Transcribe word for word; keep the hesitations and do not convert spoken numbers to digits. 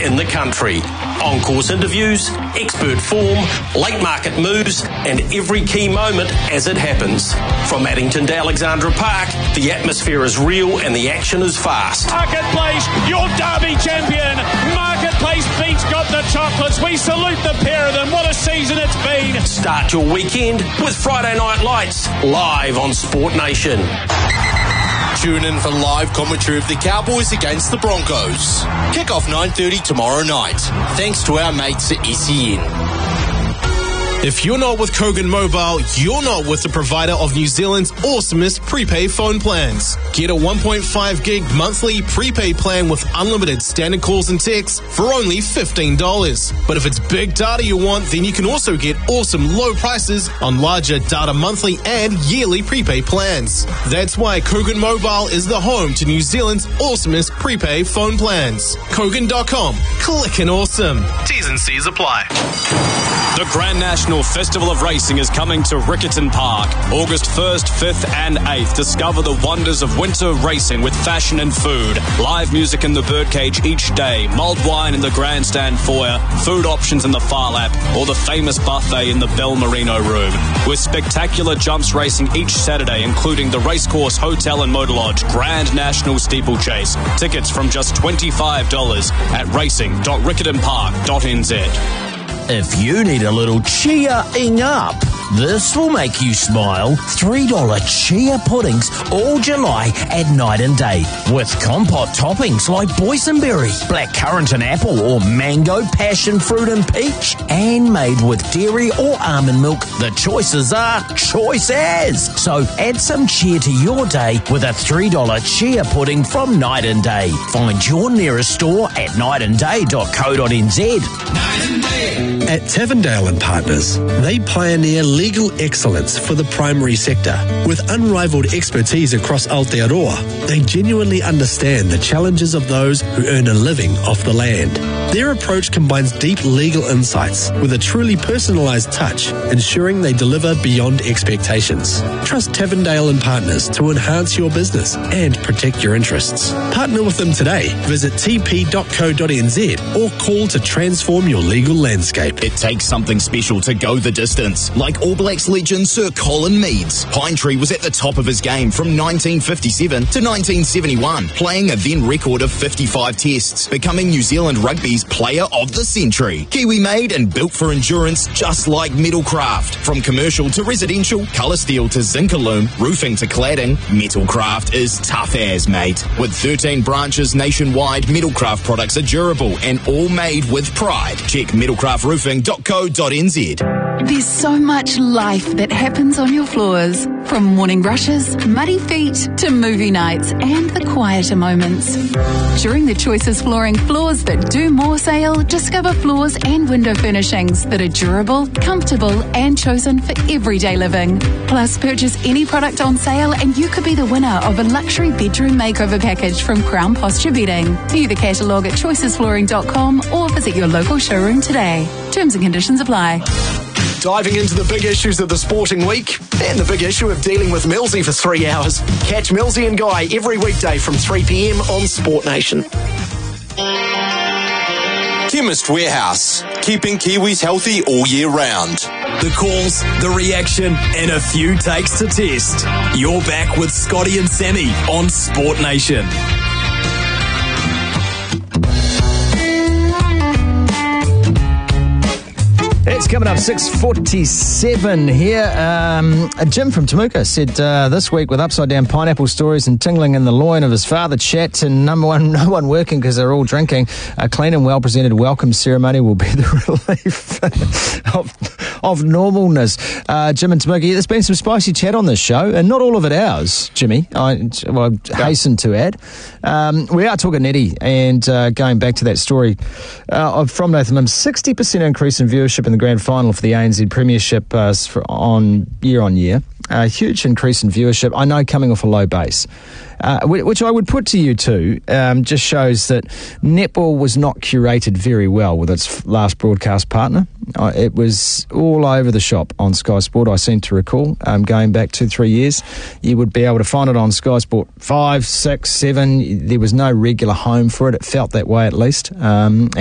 in the country. On-course interviews, expert form, late market moves, and every key moment as it happens. From Addington to Alexandra Park, the atmosphere is real and the action is fast. Marketplace, your Derby champion. Marketplace beats Got the Chocolates. We salute the pair of them. What a season it's been. Start your weekend with Friday Night Lights, live on Sport Nation. Tune in for live commentary of the Cowboys against the Broncos. Kick-off nine thirty tomorrow night. Thanks to our mates at S E N. If you're not with Kogan Mobile, you're not with the provider of New Zealand's awesomest prepaid phone plans. Get a one point five gig monthly prepaid plan with unlimited standard calls and texts for only fifteen dollars. But if it's big data you want, then you can also get awesome low prices on larger data monthly and yearly prepaid plans. That's why Kogan Mobile is the home to New Zealand's awesomest prepaid phone plans. Kogan dot com. Clickin' awesome. T's and C's apply. The Grand National Festival of Racing is coming to Riccarton Park, August first, fifth and eighth. Discover the wonders of winter racing with fashion and food. Live music in the birdcage each day, mulled wine in the grandstand foyer, food options in the Far Lap, or the famous buffet in the Bell Merino room. With spectacular jumps racing each Saturday, including the Racecourse Hotel and Motor Lodge Grand National Steeplechase. Tickets from just twenty-five dollars at racing dot riccarton park dot n z. If you need a little cheering up, this will make you smile. three dollars chia puddings all July at Night and Day. With compote toppings like boysenberry, blackcurrant and apple, or mango, passion fruit and peach. And made with dairy or almond milk. The choices are choices. So add some cheer to your day with a three dollars chia pudding from Night and Day. Find your nearest store at night and day dot co dot n z. Night and Day. At Tavendale and Partners, they pioneer legal excellence for the primary sector. With unrivaled expertise across Aotearoa, they genuinely understand the challenges of those who earn a living off the land. Their approach combines deep legal insights with a truly personalised touch, ensuring they deliver beyond expectations. Trust Tavendale and Partners to enhance your business and protect your interests. Partner with them today. Visit t p dot co dot n z or call to transform your legal landscape. It takes something special to go the distance. Like All Blacks legend Sir Colin Meads, Pinetree was at the top of his game from nineteen fifty-seven to nineteen seventy-one, playing a then record of fifty-five tests, becoming New Zealand Rugby's Player of the Century. Kiwi made and built for endurance, just like Metalcraft. From commercial to residential, colour steel to Zincalume, roofing to cladding, Metalcraft is tough as, mate. With thirteen branches nationwide, Metalcraft products are durable and all made with pride. Check metalcraft roofing dot co dot n z. There's so much life that happens on your floors. From morning rushes, muddy feet, to movie nights and the quieter moments. During the Choices Flooring Floors That Do More sale, discover floors and window furnishings that are durable, comfortable and chosen for everyday living. Plus, purchase any product on sale and you could be the winner of a luxury bedroom makeover package from Crown Posture Bedding. View the catalogue at choices flooring dot com or visit your local showroom today. Terms and conditions apply. Diving into the big issues of the sporting week and the big issue of dealing with Millsy for three hours. Catch Millsy and Guy every weekday from three p m on Sport Nation. Chemist Warehouse, keeping Kiwis healthy all year round. The calls, the reaction, and a few takes to test. You're back with Scotty and Sammy on Sport Nation. It's coming up six forty-seven here. Um, Jim from Temuka said uh, this week with upside down pineapple stories and tingling in the loin of his father, chat and number one, no one working because they're all drinking. A clean and well presented welcome ceremony will be the relief of, of normalness. Uh, Jim and Temuka, there's been some spicy chat on this show, and not all of it ours, Jimmy. I, well, I hasten to add. Um, we are talking Eddie, and uh, going back to that story uh, from Nathan Lim, sixty percent increase in viewership in the grand final for the A N Z Premiership uh, on year on year. A huge increase in viewership. I know coming off a low base, uh, which I would put to you too, um, just shows that netball was not curated very well with its last broadcast partner. Uh, it was all over the shop on Sky Sport, I seem to recall, um, going back two, three years. You would be able to find it on Sky Sport five, six, seven. There was no regular home for it. It felt that way at least. Um,